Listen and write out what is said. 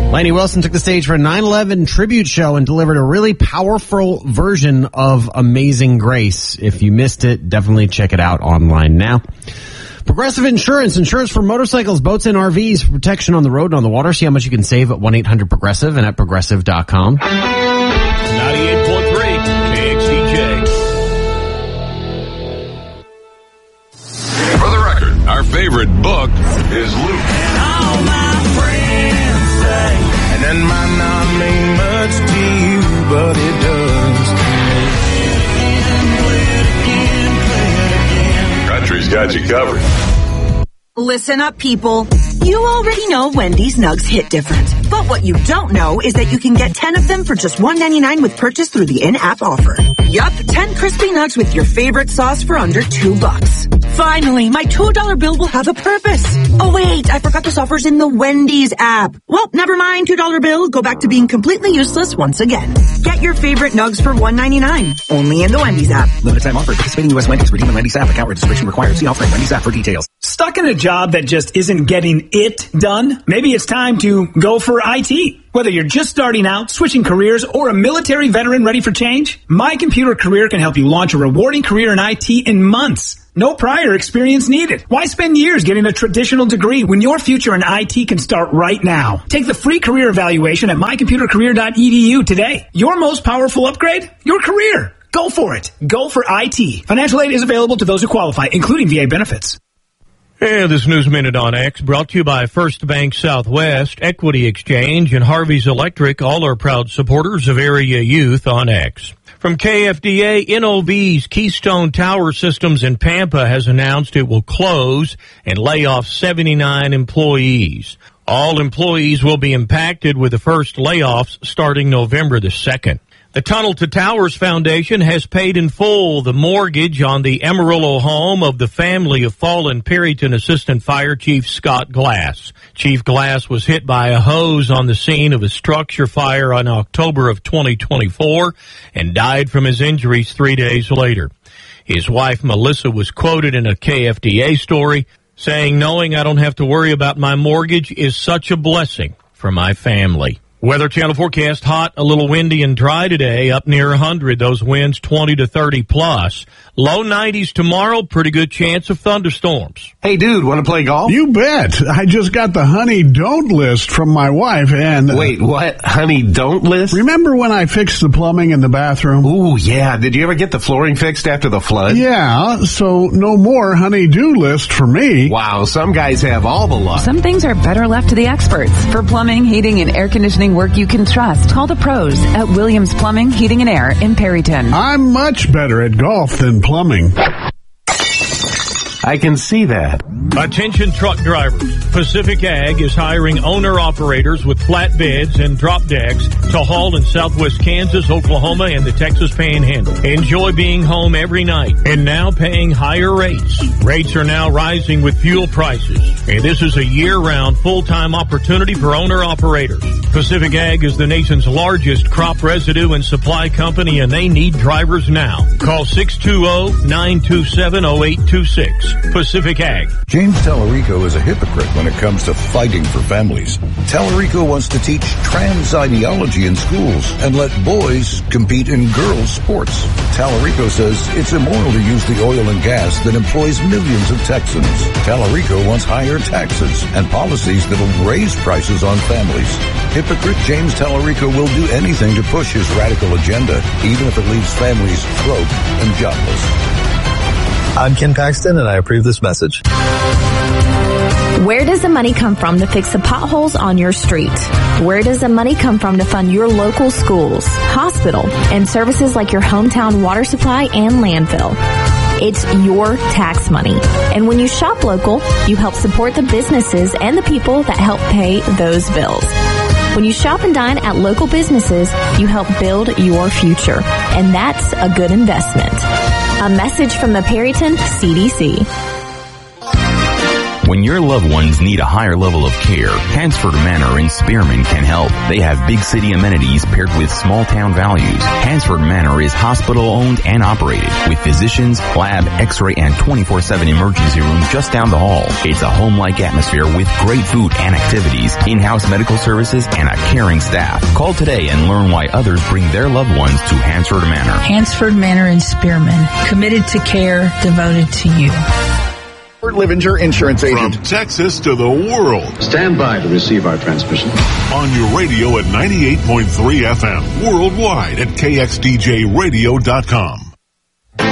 Lainey Wilson took the stage for a 9/11 tribute show and delivered a really powerful version of Amazing Grace. If you missed it, definitely check it out online now. Progressive Insurance for motorcycles, boats, and RVs for protection on the road and on the water. See how much you can save at 1-800-PROGRESSIVE and at progressive.com. 98.3 KXDJ. For the record, our favorite book is Luke. And all my friends say, and that might not mean much to you, but it does. Country's got you covered. Listen up, people. You already know Wendy's Nugs hit different. But what you don't know is that you can get 10 of them for just $1.99 with purchase through the in-app offer. Yup, 10 crispy nugs with your favorite sauce for under $2. Finally, my $2 bill will have a purpose. Oh wait, I forgot this offer's in the Wendy's app. Well, never mind, $2 bill. Go back to being completely useless once again. Get your favorite nugs for $1.99. Only in the Wendy's app. Limited time offer. Participating U.S. Wendy's. Redeem the Wendy's app. Account registration required. See offer at Wendy's app for details. Stuck in a job that just isn't getting it done? Maybe it's time to go for IT. Whether you're just starting out, switching careers, or a military veteran ready for change, My Computer Career can help you launch a rewarding career in IT in months. No prior experience needed. Why spend years getting a traditional degree when your future in IT can start right now? Take the free career evaluation at mycomputercareer.edu today. Your most powerful upgrade? Your career. Go for it. Go for IT. Financial aid is available to those who qualify, including VA benefits. And this News Minute on X brought to you by First Bank Southwest, Equity Exchange, and Harvey's Electric, all are proud supporters of area youth on X. From KFDA, NOV's Keystone Tower Systems in Pampa has announced it will close and lay off 79 employees. All employees will be impacted with the first layoffs starting November the 2nd. The Tunnel to Towers Foundation has paid in full the mortgage on the Amarillo home of the family of fallen Perryton Assistant Fire Chief Scott Glass. Chief Glass was hit by a hose on the scene of a structure fire on October of 2024 and died from his injuries 3 days later. His wife, Melissa, was quoted in a KFDA story saying, "Knowing I don't have to worry about my mortgage is such a blessing for my family." Weather Channel forecast: hot, a little windy and dry today, up near 100. Those winds 20 to 30 plus. Low 90s tomorrow, pretty good chance of thunderstorms. Hey, dude, want to play golf? You bet. I just got the honey don't list from my wife and... Wait, what? Honey don't list? Remember when I fixed the plumbing in the bathroom? Ooh, yeah. Did you ever get the flooring fixed after the flood? Yeah, so no more honey do list for me. Wow, some guys have all the luck. Some things are better left to the experts. For plumbing, heating, and air conditioning work you can trust, call the pros at Williams Plumbing, Heating, and Air in Perryton. I'm much better at golf than plumbing. I can see that. Attention truck drivers. Pacific Ag is hiring owner-operators with flatbeds and drop decks to haul in southwest Kansas, Oklahoma, and the Texas Panhandle. Enjoy being home every night and now paying higher rates. Rates are now rising with fuel prices, and this is a year-round full-time opportunity for owner-operators. Pacific Ag is the nation's largest crop residue and supply company, and they need drivers now. Call 620-927-0826. Pacific Ag. James Tallarico is a hypocrite when it comes to fighting for families. Tallarico wants to teach trans ideology in schools and let boys compete in girls' sports. Tallarico says it's immoral to use the oil and gas that employs millions of Texans. Tallarico wants higher taxes and policies that'll raise prices on families. Hypocrite James Tallarico will do anything to push his radical agenda, even if it leaves families broke and jobless. I'm Ken Paxton, and I approve this message. Where does the money come from to fix the potholes on your street? Where does the money come from to fund your local schools, hospital, and services like your hometown water supply and landfill? It's your tax money. And when you shop local, you help support the businesses and the people that help pay those bills. When you shop and dine at local businesses, you help build your future. And that's a good investment. A message from the Perryton CDC. When your loved ones need a higher level of care, Hansford Manor in Spearman can help. They have big city amenities paired with small town values. Hansford Manor is hospital owned and operated with physicians, lab, x-ray, and 24/7 emergency room just down the hall. It's a home-like atmosphere with great food and activities, in-house medical services, and a caring staff. Call today and learn why others bring their loved ones to Hansford Manor. Hansford Manor in Spearman. Committed to care, devoted to you. Livinger Insurance Agent. From Texas to the world. Stand by to receive our transmission. On your radio at 98.3 FM. Worldwide at KXDJRadio.com.